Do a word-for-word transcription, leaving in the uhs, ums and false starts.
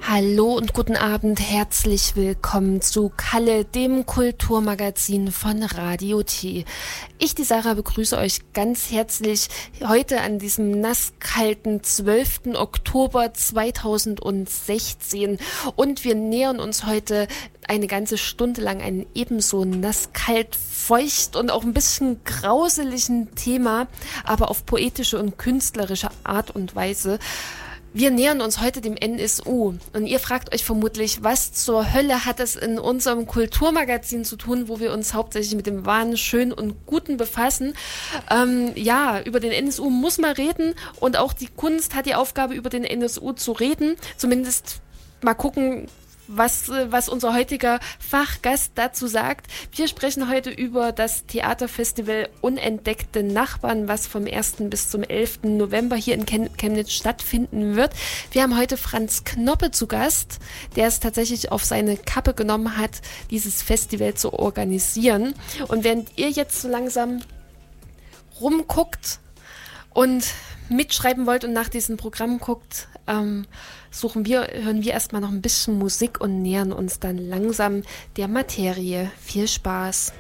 Hallo und guten Abend, herzlich willkommen zu Kalle, dem Kulturmagazin von Radio T. Ich, die Sarah, begrüße euch ganz herzlich heute an diesem nasskalten zwölften Oktober zweitausendsechzehn und wir nähern uns heute eine ganze Stunde lang einem ebenso nasskalt, feucht und auch ein bisschen grauseligen Thema, aber auf poetische und künstlerische Art und Weise. Wir nähern uns heute dem N S U und ihr fragt euch vermutlich, was zur Hölle hat es in unserem Kulturmagazin zu tun, wo wir uns hauptsächlich mit dem Wahren, Schönen und Guten befassen. Ähm, ja, über den N S U muss man reden und auch die Kunst hat die Aufgabe, über den N S U zu reden. Zumindest mal gucken, was, was unser heutiger Fachgast dazu sagt. Wir sprechen heute über das Theaterfestival Unentdeckte Nachbarn, was vom ersten bis zum elften November hier in Chemnitz stattfinden wird. Wir haben heute Franz Knoppe zu Gast, der es tatsächlich auf seine Kappe genommen hat, dieses Festival zu organisieren. Und während ihr jetzt so langsam rumguckt und mitschreiben wollt und nach diesem Programm guckt, ähm, suchen wir, hören wir erstmal noch ein bisschen Musik und nähern uns dann langsam der Materie. Viel Spaß!